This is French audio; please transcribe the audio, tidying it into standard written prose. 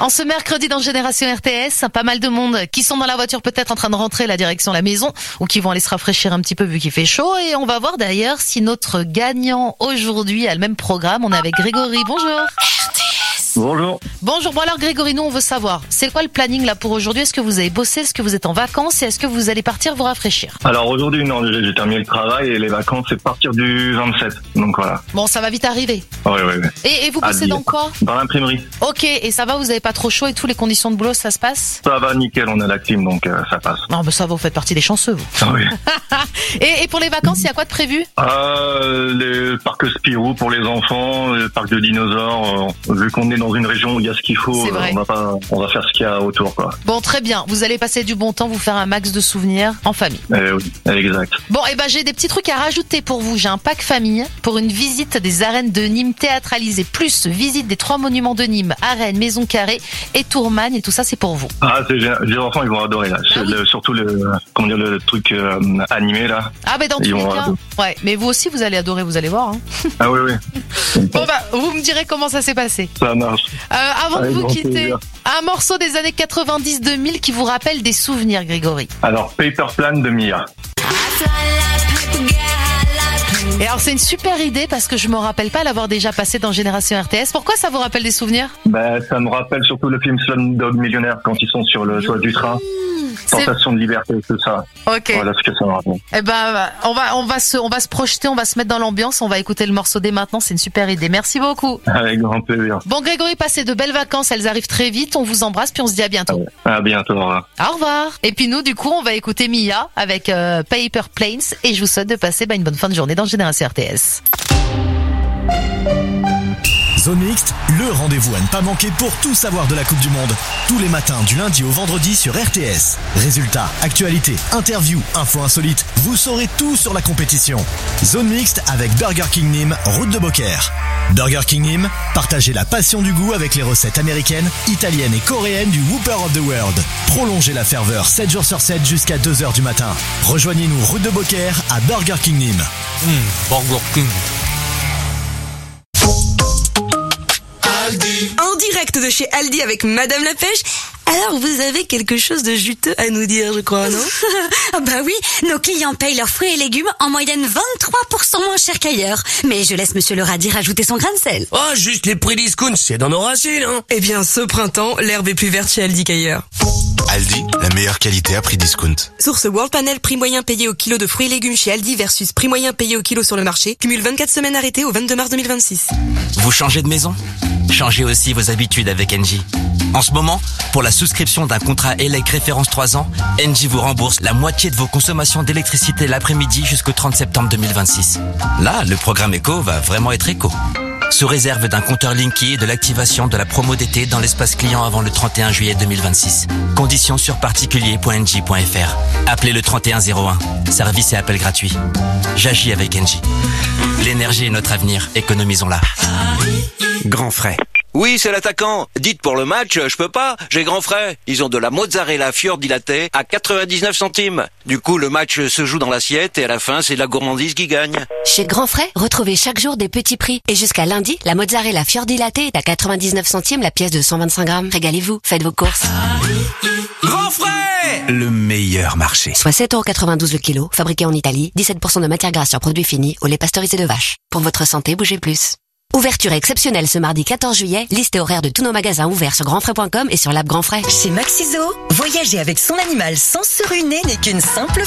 En ce mercredi dans Génération RTS, pas mal de monde qui sont dans la voiture peut-être en train de rentrer la direction la maison ou qui vont aller se rafraîchir un petit peu vu qu'il fait chaud. Et on va voir d'ailleurs si notre gagnant aujourd'hui a le même programme. On est avec Grégory. Bonjour. Bonjour. Bonjour. Bon alors Grégory, nous on veut savoir, c'est quoi le planning là pour aujourd'hui? Est-ce que vous avez bossé? Est-ce que vous êtes en vacances? Et est-ce que vous allez partir vous rafraîchir? Alors aujourd'hui, non, j'ai terminé le travail et les vacances, c'est partir du 27. Donc voilà. Bon, ça va vite arriver. Oui. Et vous bossez dans quoi? Dans l'imprimerie. Ok, et ça va, vous avez pas trop chaud et toutes les conditions de boulot, ça se passe? Ça va nickel, on a la clim, donc ça passe. Non, mais ça va, vous faites partie des chanceux, vous. Ah oui. Et pour les vacances, il y a quoi de prévu? Les parcs Spirou pour les enfants, les parcs de dinosaures. Vu qu'on est dans une région où il y a ce qu'il faut, on va faire ce qu'il y a autour, quoi. Bon, très bien. Vous allez passer du bon temps, vous faire un max de souvenirs en famille. Oui, exact. Bon, j'ai des petits trucs à rajouter pour vous. J'ai un pack famille pour une visite des arènes de Nîmes théâtralisée, plus visite des 3 monuments de Nîmes, arènes, Maison Carrée et Tourmagne, et tout ça, c'est pour vous. Ah, les enfants, ils vont adorer, là. Surtout le truc animé, là. Ah, dans tous les cas. Ouais, mais vous aussi, vous allez adorer, vous allez voir. Hein. Ah oui. Bon, vous me direz comment ça s'est passé. Ça marche. Avant de vous quitter, un morceau des années 90-2000 qui vous rappelle des souvenirs, Grégory. Alors, Paper Plane de Mia. Et alors c'est une super idée parce que je me rappelle pas l'avoir déjà passé dans Génération RTS. Pourquoi ça vous rappelle des souvenirs? Ça me rappelle surtout le film Slumdog Millionnaire quand ils sont sur le toit du train. Sensation de liberté, tout ça. Ok. Voilà ce que ça me rappelle. On va se projeter, on va se mettre dans l'ambiance, on va écouter le morceau dès maintenant. C'est une super idée. Merci beaucoup. Avec grand plaisir. Bon Grégory, passez de belles vacances. Elles arrivent très vite. On vous embrasse puis on se dit à bientôt. À bientôt. Au revoir. Au revoir. Et puis nous, du coup, on va écouter Mia avec Paper Planes et je vous souhaite de passer une bonne fin de journée dans Génération RTS. Zone Mixte, le rendez-vous à ne pas manquer pour tout savoir de la Coupe du Monde. Tous les matins, du lundi au vendredi sur RTS. Résultats, actualités, interviews, infos insolites, vous saurez tout sur la compétition. Zone Mixte avec Burger King Nîmes, route de Beaucaire. Burger King Nîmes, partagez la passion du goût avec les recettes américaines, italiennes et coréennes du Whopper of the World. Prolongez la ferveur 7 jours sur 7 jusqu'à 2h du matin. Rejoignez-nous route de Beaucaire à Burger King Nîmes. Burger King. En direct de chez Aldi avec Madame la Pêche. Alors, vous avez quelque chose de juteux à nous dire, je crois, non? Ah bah oui, nos clients payent leurs fruits et légumes en moyenne 23% moins cher qu'ailleurs. Mais je laisse Monsieur le radis rajouter son grain de sel. Oh, juste les prix discount, c'est dans nos racines, hein. Eh bien, ce printemps, l'herbe est plus verte chez Aldi qu'ailleurs. Aldi, la meilleure qualité à prix discount. Source World Panel, prix moyen payé au kilo de fruits et légumes chez Aldi versus prix moyen payé au kilo sur le marché. Cumule 24 semaines arrêtées au 22 mars 2026. Vous changez de maison? Changez aussi vos habitudes avec Engie. En ce moment, pour la souscription d'un contrat ELEC référence 3 ans, Engie vous rembourse la moitié de vos consommations d'électricité l'après-midi jusqu'au 30 septembre 2026. Là, le programme éco va vraiment être éco. Sous réserve d'un compteur Linky et de l'activation de la promo d'été dans l'espace client avant le 31 juillet 2026. Conditions sur particulier.engie.fr. Appelez le 3101. Service et appel gratuit. J'agis avec Engie. L'énergie est notre avenir. Économisons-la. Grand frais. Oui, c'est l'attaquant. Dites pour le match, je peux pas. J'ai grand frais. Ils ont de la mozzarella fiordilatée à 99 centimes. Du coup, le match se joue dans l'assiette et à la fin, c'est la gourmandise qui gagne. Chez Grand Frais, retrouvez chaque jour des petits prix. Et jusqu'à lundi, la mozzarella fiordilatée est à 99 centimes la pièce de 125 grammes. Régalez-vous, faites vos courses. Grand frais! Le meilleur marché. Soit 7,92€ le kilo, fabriqué en Italie, 17% de matière grasse sur produit fini, au lait pasteurisé de vache. Pour votre santé, bougez plus. Ouverture exceptionnelle ce mardi 14 juillet, liste et horaire de tous nos magasins ouverts sur grandfrais.com et sur l'app Grand Frais. Chez Maxiso, voyager avec son animal sans se ruiner n'est qu'une simple